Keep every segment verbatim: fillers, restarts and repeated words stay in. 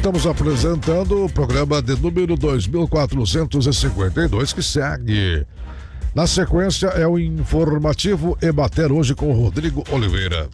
Estamos apresentando o programa de número dois mil quatrocentos e cinquenta e dois que segue. Na sequência é o informativo Emater hoje com o Rodrigo Oliveira.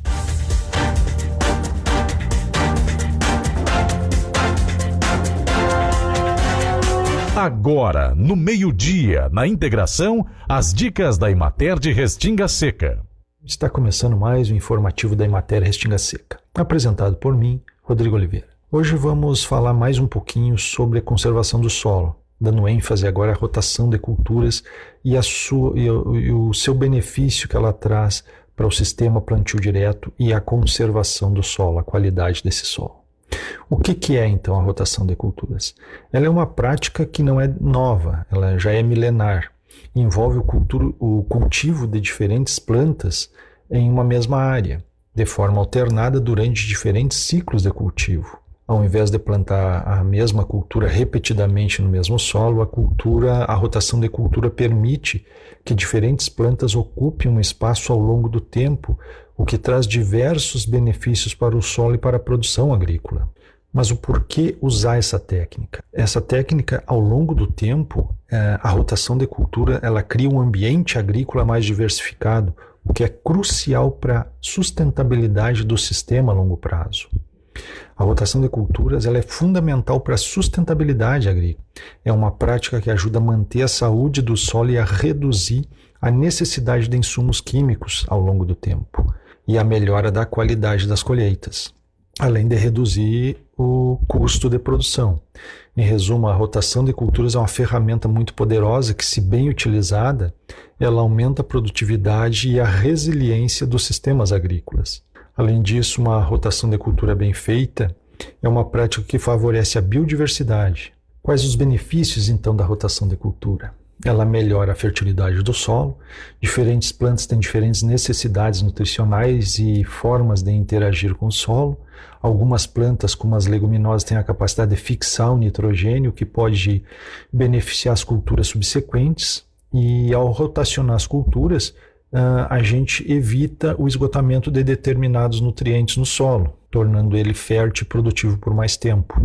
Agora, no meio-dia, na integração, as dicas da Emater de Restinga Seca. Está começando mais o informativo da Emater Restinga Seca, apresentado por mim, Rodrigo Oliveira. Hoje vamos falar mais um pouquinho sobre a conservação do solo, dando ênfase agora à rotação de culturas e, a sua, e, o, e o seu benefício que ela traz para o sistema plantio direto e a conservação do solo, a qualidade desse solo. O que, que é então a rotação de culturas? Ela é uma prática que não é nova, ela já é milenar. Envolve o, culturo, o cultivo de diferentes plantas em uma mesma área, de forma alternada durante diferentes ciclos de cultivo. Ao invés de plantar a mesma cultura repetidamente no mesmo solo, a cultura, a rotação de cultura permite que diferentes plantas ocupem um espaço ao longo do tempo, o que traz diversos benefícios para o solo e para a produção agrícola. Mas o porquê usar essa técnica? Essa técnica, ao longo do tempo, a rotação de cultura, ela cria um ambiente agrícola mais diversificado, o que é crucial para a sustentabilidade do sistema a longo prazo. A rotação de culturas ela é fundamental para a sustentabilidade agrícola. É uma prática que ajuda a manter a saúde do solo e a reduzir a necessidade de insumos químicos ao longo do tempo e a melhora da qualidade das colheitas, além de reduzir o custo de produção. Em resumo, a rotação de culturas é uma ferramenta muito poderosa que, se bem utilizada, ela aumenta a produtividade e a resiliência dos sistemas agrícolas. Além disso, uma rotação de cultura bem feita é uma prática que favorece a biodiversidade. Quais os benefícios, então, da rotação de cultura? Ela melhora a fertilidade do solo. Diferentes plantas têm diferentes necessidades nutricionais e formas de interagir com o solo. Algumas plantas, como as leguminosas, têm a capacidade de fixar o nitrogênio, que pode beneficiar as culturas subsequentes. E ao rotacionar as culturas, Uh, a gente evita o esgotamento de determinados nutrientes no solo, tornando ele fértil e produtivo por mais tempo.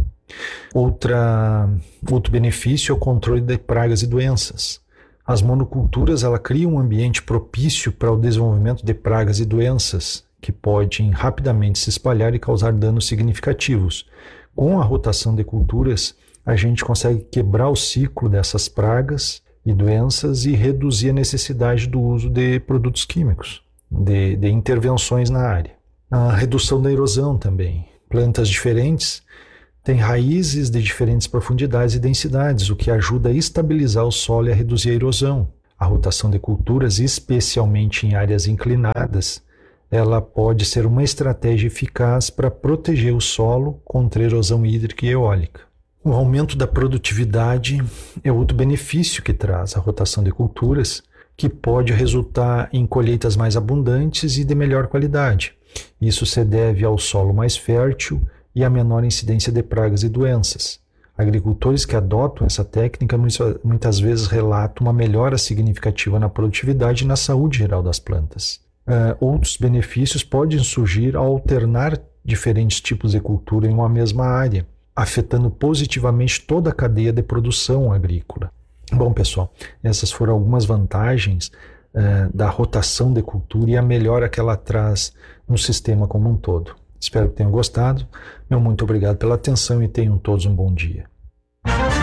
Outra, outro benefício é o controle de pragas e doenças. As monoculturas ela criam um ambiente propício para o desenvolvimento de pragas e doenças, que podem rapidamente se espalhar e causar danos significativos. Com a rotação de culturas, a gente consegue quebrar o ciclo dessas pragas e doenças e reduzir a necessidade do uso de produtos químicos, de, de intervenções na área. A redução da erosão também. Plantas diferentes têm raízes de diferentes profundidades e densidades, o que ajuda a estabilizar o solo e a reduzir a erosão. A rotação de culturas, especialmente em áreas inclinadas, ela pode ser uma estratégia eficaz para proteger o solo contra erosão hídrica e eólica. O aumento da produtividade é outro benefício que traz a rotação de culturas, que pode resultar em colheitas mais abundantes e de melhor qualidade. Isso se deve ao solo mais fértil e à menor incidência de pragas e doenças. Agricultores que adotam essa técnica muitas vezes relatam uma melhora significativa na produtividade e na saúde geral das plantas. Uh, outros benefícios podem surgir ao alternar diferentes tipos de cultura em uma mesma área, afetando positivamente toda a cadeia de produção agrícola. Bom, pessoal, essas foram algumas vantagens uh, da rotação de cultura e a melhora que ela traz no sistema como um todo. Espero que tenham gostado. Meu muito obrigado pela atenção e tenham todos um bom dia.